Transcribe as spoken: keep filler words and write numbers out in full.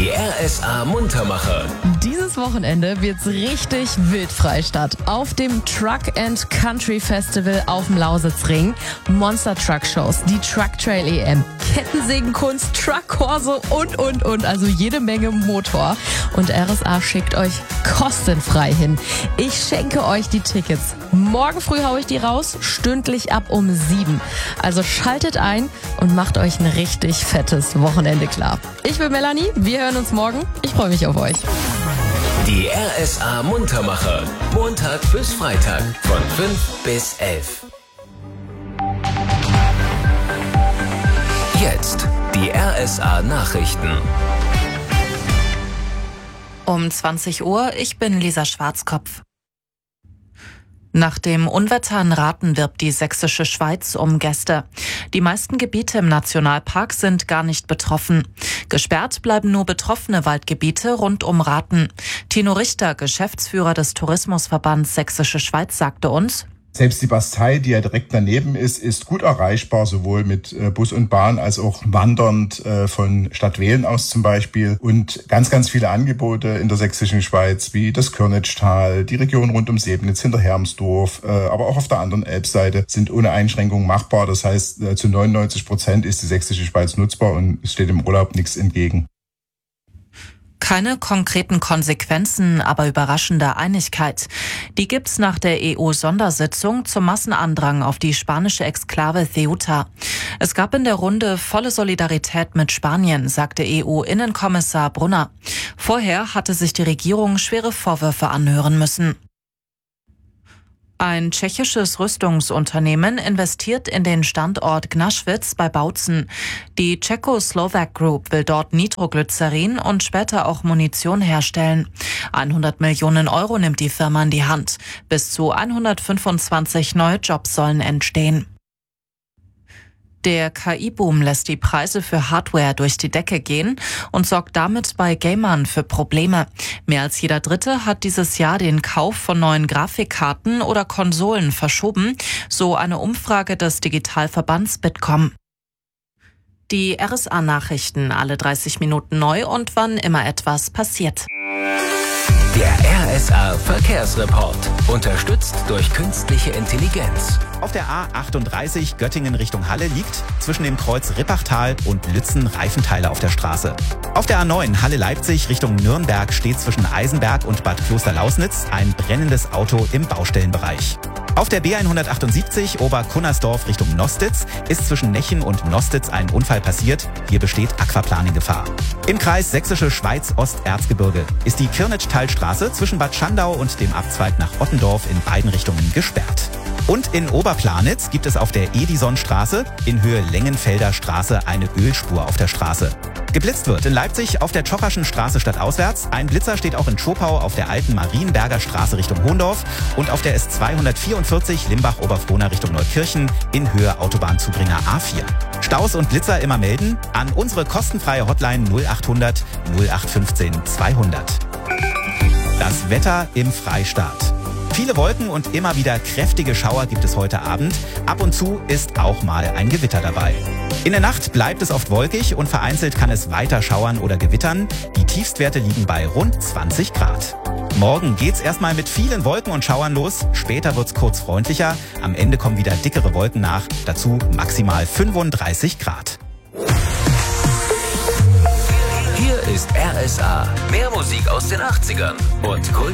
Die R S A Muntermacher. Dieses Wochenende wird's richtig wild, Freistadt. Auf dem Truck and Country Festival auf dem Lausitzring. Monster Truck Shows, die Truck Trail E M, Kettensägenkunst, Truck Corso und, und, und. Also jede Menge Motor. Und R S A schickt euch kostenfrei hin. Ich schenke euch die Tickets. Morgen früh hau ich die raus, stündlich ab um sieben. Also schaltet ein und macht euch ein richtig fettes Wochenende klar. Ich bin Melanie, wir hören uns morgen. Ich freue mich auf euch. Die R S A Muntermacher. Montag bis Freitag von fünf bis elf. Jetzt die R S A Nachrichten. Um zwanzig Uhr, ich bin Lisa Schwarzkopf. Nach dem Unwetter in Rathen wirbt die sächsische Schweiz um Gäste. Die meisten Gebiete im Nationalpark sind gar nicht betroffen. Gesperrt bleiben nur betroffene Waldgebiete rund um Rathen. Tino Richter, Geschäftsführer des Tourismusverbands Sächsische Schweiz, sagte uns: Selbst die Bastei, die ja direkt daneben ist, ist gut erreichbar, sowohl mit Bus und Bahn als auch wandernd von Stadtwehlen aus zum Beispiel. Und ganz, ganz viele Angebote in der sächsischen Schweiz, wie das Körnitschtal, die Region rund um Sebnitz, hinter Hermsdorf, aber auch auf der anderen Elbseite, sind ohne Einschränkung machbar. Das heißt, zu neunundneunzig Prozent ist die sächsische Schweiz nutzbar und es steht im Urlaub nichts entgegen. Keine konkreten Konsequenzen, aber überraschende Einigkeit. Die gibt's nach der E U-Sondersitzung zum Massenandrang auf die spanische Exklave Ceuta. Es gab in der Runde volle Solidarität mit Spanien, sagte E U-Innenkommissar Brunner. Vorher hatte sich die Regierung schwere Vorwürfe anhören müssen. Ein tschechisches Rüstungsunternehmen investiert in den Standort Gnaschwitz bei Bautzen. Die Czechoslovak Group will dort Nitroglycerin und später auch Munition herstellen. hundert Millionen Euro nimmt die Firma in die Hand. Bis zu hundertfünfundzwanzig neue Jobs sollen entstehen. Der K I-Boom lässt die Preise für Hardware durch die Decke gehen und sorgt damit bei Gamern für Probleme. Mehr als jeder Dritte hat dieses Jahr den Kauf von neuen Grafikkarten oder Konsolen verschoben, so eine Umfrage des Digitalverbands Bitkom. Die R S A-Nachrichten alle dreißig Minuten neu und wann immer etwas passiert. Der R S A Verkehrsreport. Unterstützt durch künstliche Intelligenz. Auf der A achtunddreißig Göttingen Richtung Halle liegt zwischen dem Kreuz Rippachtal und Lützen Reifenteile auf der Straße. Auf der A neun Halle-Leipzig Richtung Nürnberg steht zwischen Eisenberg und Bad Klosterlausnitz ein brennendes Auto im Baustellenbereich. Auf der B hundertachtundsiebzig Oberkunnersdorf Richtung Nostitz ist zwischen Nechen und Nostitz ein Unfall passiert. Hier besteht Aquaplaning-Gefahr. Im Kreis Sächsische Schweiz-Osterzgebirge ist die Kirnitschtalstraße zwischen Bad Schandau und dem Abzweig nach Ottendorf in beiden Richtungen gesperrt. Und in Oberplanitz gibt es auf der Edisonstraße in Höhe Lengenfelder Straße eine Ölspur auf der Straße. Geblitzt wird in Leipzig auf der Tschocherschen Straße stadtauswärts. Ein Blitzer steht auch in Schopau auf der alten Marienberger Straße Richtung Hohndorf und auf der S zweihundertvierundvierzig Limbach-Oberfrohna Richtung Neukirchen in Höhe Autobahnzubringer A vier. Staus und Blitzer immer melden an unsere kostenfreie Hotline null achthundert null acht fünfzehn zweihundert. Das Wetter im Freistaat. Viele Wolken und immer wieder kräftige Schauer gibt es heute Abend. Ab und zu ist auch mal ein Gewitter dabei. In der Nacht bleibt es oft wolkig und vereinzelt kann es weiter schauern oder gewittern. Die Tiefstwerte liegen bei rund zwanzig Grad. Morgen geht's erstmal mit vielen Wolken und Schauern los. Später wird's kurz freundlicher. Am Ende kommen wieder dickere Wolken nach. Dazu maximal fünfunddreißig Grad. Hier ist R S A. Mehr Musik aus den achtzigern und Kult.